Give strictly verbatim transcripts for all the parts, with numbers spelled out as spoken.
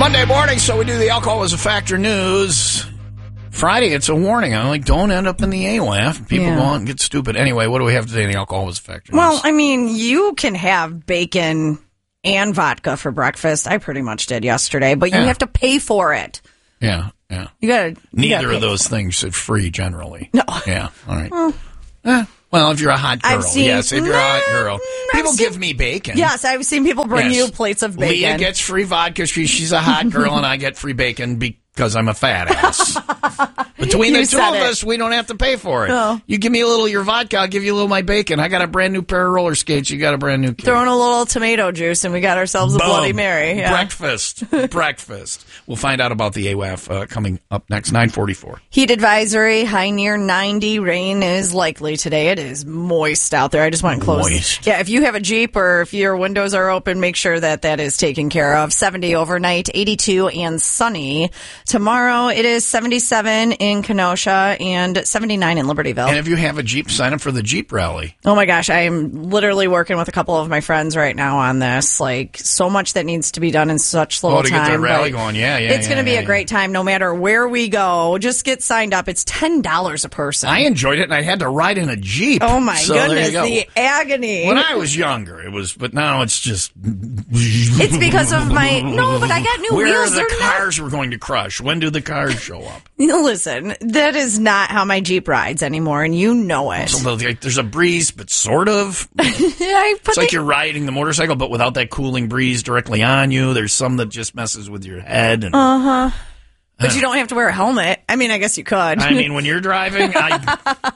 Monday morning, so we do the alcohol as a factor news. Friday, it's a warning. I'm like, don't end up in the A W A F. People Yeah. go out and get stupid. Anyway, what do we have today in the alcohol as a factor news? Well, I mean, you can have bacon and vodka for breakfast. I pretty much did yesterday, but you Yeah. have to pay for it. yeah, yeah. You gotta. Neither you gotta of pay those things are free generally. No. Yeah, all right. Well, eh, well if you're a hot girl, I've seen- yes, if you're a hot girl. I've People seen- give me bacon. Yes, I've seen people bring Yes. you plates of bacon. Leah gets free vodka. She, she's a hot girl, and I get free bacon because I'm a fat ass. Between You the two said of it. us, we don't have to pay for it. No. You give me a little of your vodka, I'll give you a little of my bacon. I got a brand new pair of roller skates. You got a brand new kid. Throw in a little tomato juice, and we got ourselves a Boom. Bloody Mary. Yeah. Breakfast. Breakfast. We'll find out about the A W A F uh, coming up next, nine forty-four. Heat advisory, high near ninety. Rain is likely today. It is moist out there. I just went and closed. Moist. Yeah, if you have a Jeep or if your windows are open, make sure that that is taken care of. seventy overnight, eighty-two and sunny. Tomorrow it is seventy-seven in Kenosha and seventy-nine in Libertyville. And if you have a Jeep, sign up for the Jeep rally. Oh my gosh, I am literally working with a couple of my friends right now on this. Like, so much that needs to be done in such little Oh, to time. get the rally but going. Yeah, yeah, It's yeah, going to be yeah, a great time no matter where we go. Just get signed up. It's ten dollars a person. I enjoyed it, and I had to ride in a Jeep. Oh my So there you goodness, go. the agony. When I was younger, it was, but now it's just. It's because of my, no, but I got new Where wheels. are They're the not, cars we're going to crush? When do the cars show up? listen, that is not how my Jeep rides anymore, and you know it. So there's a breeze, but sort of. I put It's like the- you're riding the motorcycle, but without that cooling breeze directly on you. There's some that just messes with your head. And, Uh-huh. But you don't have to wear a helmet. I mean, I guess you could. I mean, when you're driving, I,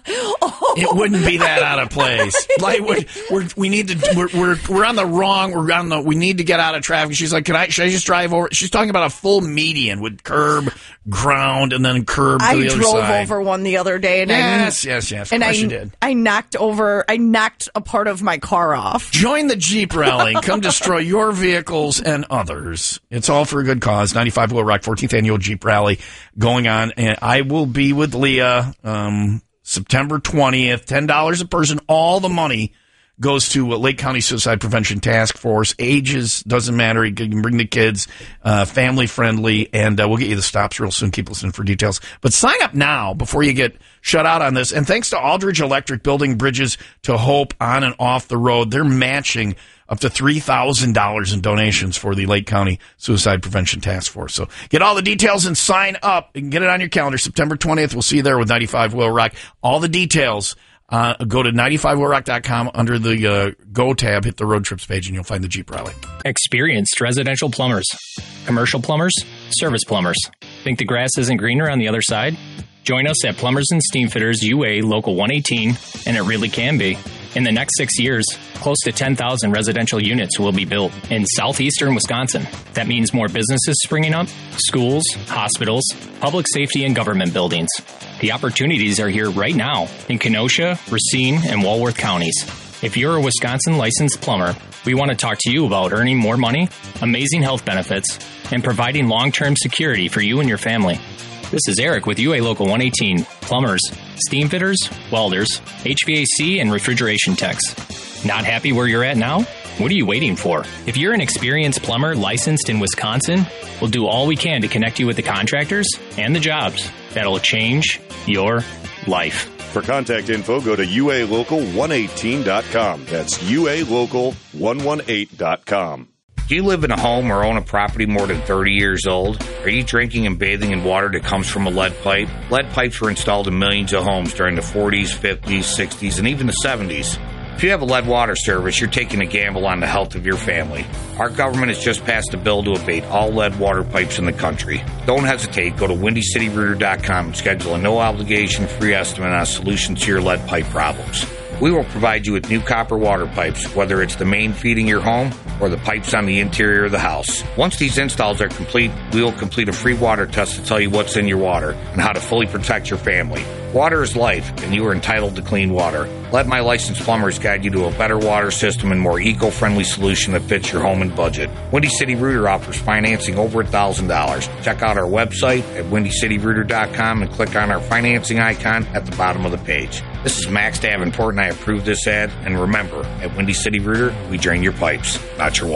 it wouldn't be that out of place. Like we're, we're, we need to, we're, we're we're on the wrong. We're on the. We need to get out of traffic. She's like, can I? Should I just drive over? She's talking about a full median with curb, ground, and then curb to I the other drove side. over one the other day, and Yes, I yes, yes. Of and I course you did. I knocked over. I knocked a part of my car off. Join the Jeep rally. Come destroy your vehicles and others. It's all for a good cause. ninety-five Will Rock, fourteenth Annual Jeep Rally going on. And I will be with Leah um, September twentieth. ten dollars a person. All the money goes to Lake County Suicide Prevention Task Force. Ages, doesn't matter. You can bring the kids, uh, family friendly, and uh, we'll get you the stops real soon. Keep listening for details. But sign up now before you get shut out on this. And thanks to Aldridge Electric, building bridges to hope on and off the road. They're matching up to three thousand dollars in donations for the Lake County Suicide Prevention Task Force. So get all the details and sign up. You can get it on your calendar. September twentieth, we'll see you there with ninety-five Will Rock. All the details, uh, go to ninety-five will rock dot com under the uh, Go tab, hit the road trips page, and you'll find the Jeep Rally. Experienced residential plumbers, commercial plumbers, service plumbers. Think the grass isn't greener on the other side? Join us at Plumbers and Steamfitters U A Local one eighteen, and it really can be. In the next six years, close to ten thousand residential units will be built in southeastern Wisconsin. That means more businesses springing up, schools, hospitals, public safety, and government buildings. The opportunities are here right now in Kenosha, Racine, and Walworth counties. If you're a Wisconsin licensed plumber, we want to talk to you about earning more money, amazing health benefits, and providing long-term security for you and your family. This is Eric with U A Local one eighteen. Plumbers, steam fitters, welders, H V A C, and refrigeration techs. Not happy where you're at now? What are you waiting for? If you're an experienced plumber licensed in Wisconsin, we'll do all we can to connect you with the contractors and the jobs that'll change your life. For contact info, go to U A local one eighteen dot com. That's U A local one eighteen dot com. Do you live in a home or own a property more than thirty years old? Are you drinking and bathing in water that comes from a lead pipe? Lead pipes were installed in millions of homes during the forties, fifties, sixties, and even the seventies. If you have a lead water service, you're taking a gamble on the health of your family. Our government has just passed a bill to abate all lead water pipes in the country. Don't hesitate. Go to windy city rooter dot com and schedule a no-obligation free estimate on a solution to your lead pipe problems. We will provide you with new copper water pipes, whether it's the main feeding your home or the pipes on the interior of the house. Once these installs are complete, we will complete a free water test to tell you what's in your water and how to fully protect your family. Water is life, and you are entitled to clean water. Let my licensed plumbers guide you to a better water system and more eco-friendly solution that fits your home and budget. Windy City Rooter offers financing over one thousand dollars. Check out our website at windy city rooter dot com and click on our financing icon at the bottom of the page. This is Max Davenport, and I approve this ad. And remember, at Windy City Rooter, we drain your pipes, not your wallet.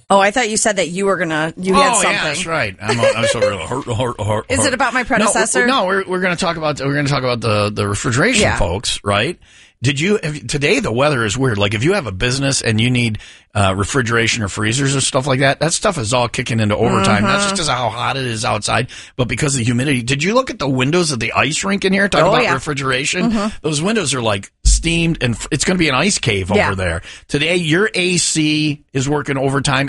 Oh, I thought you said that you were gonna. You oh, had something. yeah, that's right. I'm, I'm so really hurt, hurt, hurt, Is hurt. it about my predecessor? No, no we're we're going to talk about we're going to talk about the the refrigeration Yeah. folks, right? Did you have, today? The weather is weird. Like if you have a business and you need uh, refrigeration or freezers or stuff like that, that stuff is all kicking into overtime. Mm-hmm. Not just because of how hot it is outside, but because of the humidity. Did you look at the windows of the ice rink in here? Talk Oh, about yeah. refrigeration. Those windows are like steamed, and f- it's going to be an ice cave Yeah. over there. Today, your A C is working overtime.